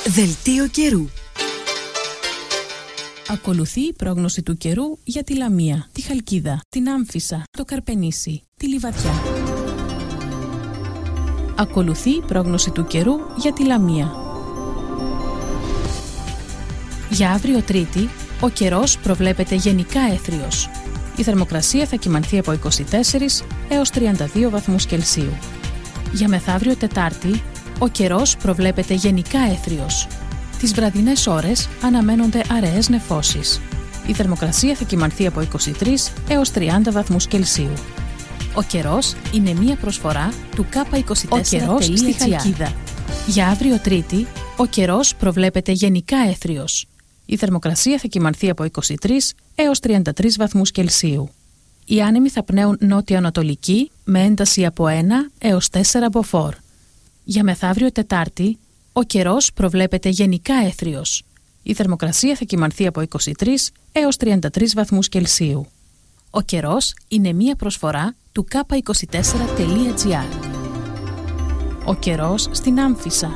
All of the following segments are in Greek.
Δελτίο καιρού. Ακολουθεί η πρόγνωση του καιρού για τη Λαμία, τη Χαλκίδα, την Άμφισσα, το Καρπενήσι, τη Λιβαδιά. Ακολουθεί η πρόγνωση του καιρού για τη Λαμία. Για αύριο Τρίτη, ο καιρός προβλέπεται γενικά έθριος. Η θερμοκρασία θα κυμανθεί από 24 έως 32 βαθμούς Κελσίου. Για μεθαύριο Τετάρτη, ο καιρός προβλέπεται γενικά έθριος. Τις βραδινές ώρες αναμένονται αραιές νεφώσεις. Η θερμοκρασία θα κυμανθεί από 23 έως 30 βαθμούς Κελσίου. Ο καιρός είναι μία προσφορά του K24. Ο καιρός στη Χαλκίδα. Για αύριο Τρίτη, ο καιρός προβλέπεται γενικά έθριος. Η θερμοκρασία θα κυμανθεί από 23 έως 33 βαθμούς Κελσίου. Οι άνεμοι θα πνέουν νότιο-ανατολική με ένταση από 1 έως 4 μποφόρ. Για μεθαύριο Τετάρτη, ο καιρός προβλέπεται γενικά έθριος. Η θερμοκρασία θα κυμανθεί από 23 έως 33 βαθμούς Κελσίου. Ο καιρός είναι μία προσφορά του K24.gr. Ο καιρός στην Άμφισσα.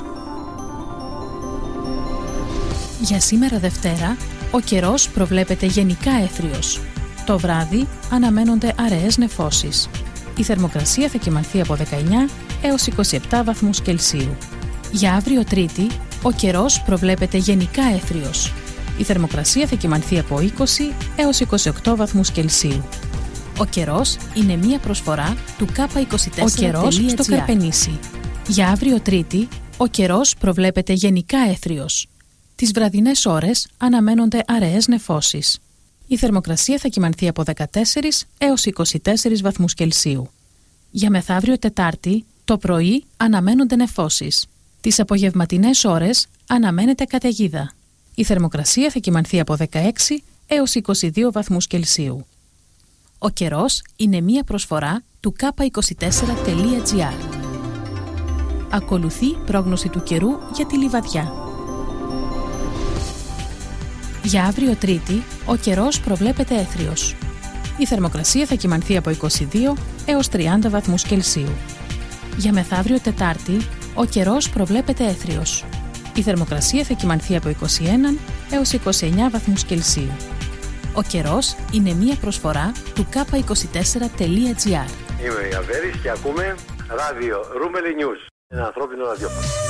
Για σήμερα Δευτέρα, ο καιρός προβλέπεται γενικά έθριος. Το βράδυ αναμένονται αραιές νεφώσεις. Η θερμοκρασία θα κυμανθεί από 19 έως 27 βαθμούς Κελσίου. Για αύριο Τρίτη, ο καιρός προβλέπεται γενικά έθριος. Η θερμοκρασία θα κυμανθεί από 20 έως 28 βαθμούς Κελσίου. Ο καιρός είναι μία προσφορά του K24.gr. Ο καιρός στο Καρπενήσι. Για αύριο Τρίτη, ο καιρός προβλέπεται γενικά έθριος. Τις βραδινές ώρες αναμένονται αραιές νεφώσεις. Η θερμοκρασία θα κυμανθεί από 14 έως 24 βαθμούς Κελσίου. Για μεθαύριο Τετάρτη, το πρωί αναμένονται νεφώσεις. Τις απογευματινές ώρες αναμένεται καταιγίδα. Η θερμοκρασία θα κυμανθεί από 16 έως 22 βαθμούς Κελσίου. Ο καιρός είναι μία προσφορά του K24.gr. Ακολουθεί πρόγνωση του καιρού για τη Λιβαδιά. Για αύριο Τρίτη, ο καιρός προβλέπεται έθριος. Η θερμοκρασία θα κυμανθεί από 22 έως 30 βαθμούς Κελσίου. Για μεθαύριο Τετάρτη, ο καιρός προβλέπεται έθριος. Η θερμοκρασία θα κυμανθεί από 21 έως 29 βαθμούς Κελσίου. Ο καιρός είναι μία προσφορά του K24.gr. Είμαι η Αβέρης και ακούμε ράδιο Ρούμελι News, ένα ανθρώπινο ραδιόφωνο.